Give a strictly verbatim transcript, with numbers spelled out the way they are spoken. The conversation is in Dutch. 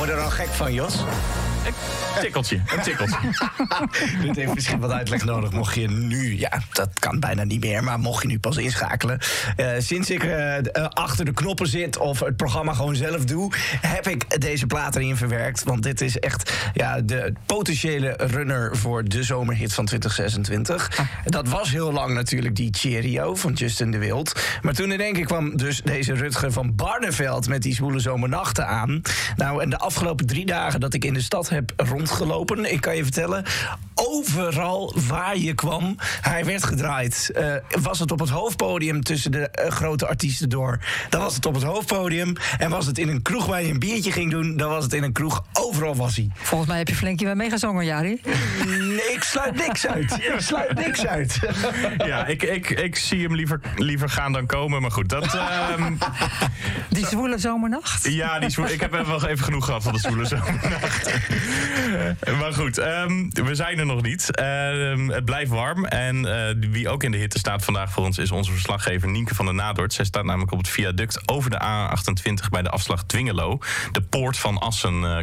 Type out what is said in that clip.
word er al gek van, Jos. Een tikkeltje, een tikkeltje. Dit heeft misschien wat uitleg nodig. Mocht je nu, ja, dat kan bijna niet meer, maar mocht je nu pas inschakelen. Uh, sinds ik uh, achter de knoppen zit of het programma gewoon zelf doe, heb ik deze plaat erin verwerkt. Want dit is echt ja, de potentiële runner voor de zomerhit van twintig zesentwintig. Ah. Dat was heel lang natuurlijk die Cheerio van Justin de Wild. Maar toen in één keer kwam dus deze Rutger van Barneveld met die Zwoele Zomernachten aan. Nou, en de afgelopen drie dagen dat ik in de stad heb rondgelopen, ik kan je vertellen, overal waar je kwam, hij werd gedraaid. Uh, was het op het hoofdpodium tussen de uh, grote artiesten door, dan was het op het hoofdpodium. En was het in een kroeg waar je een biertje ging doen, dan was het in een kroeg. Overal was hij. Volgens mij heb je flink mee meegezongen, Jari. Nee, ik sluit niks uit. Ik sluit niks uit. Ja, ik, ik, ik zie hem liever, liever gaan dan komen, maar goed, dat... Um... Die Zwoele Zomernacht? Ja, die zwoele, ik heb wel even genoeg gehad van de Zwoele Zomernacht. Maar goed, um, we zijn er nog niet. Uh, het blijft warm. En uh, wie ook in de hitte staat vandaag voor ons is onze verslaggever Nienke van der Nadort. Zij staat namelijk op het viaduct over de A achtentwintig bij de afslag Dwingelo. De poort van Assen uh,